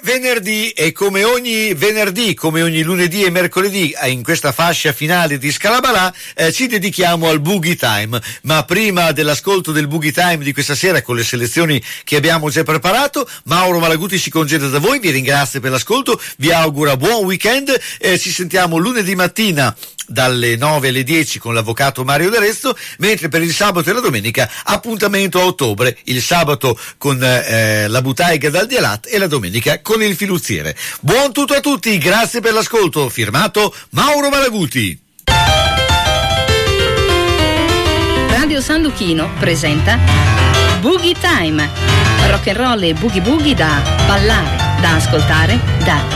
venerdì e come ogni venerdì, come ogni lunedì e mercoledì, in questa fascia finale di Scalabalà ci dedichiamo al Boogie Time. Ma prima dell'ascolto del Boogie Time di questa sera, con le selezioni che abbiamo già preparato, Mauro Malaguti si congeda da voi, vi ringrazio per l'ascolto, vi augura buon weekend, ci sentiamo lunedì mattina dalle 9 alle 10 con l'avvocato Mario D'Arezzo, mentre per il sabato e la domenica appuntamento a ottobre, il sabato con la Butaiga dal Dialat e la domenica con il Filuzziere. Buon tutto a tutti, grazie per l'ascolto, firmato Mauro Malaguti. Radio San Luchino presenta Boogie Time, rock and roll e boogie boogie da ballare, da ascoltare, da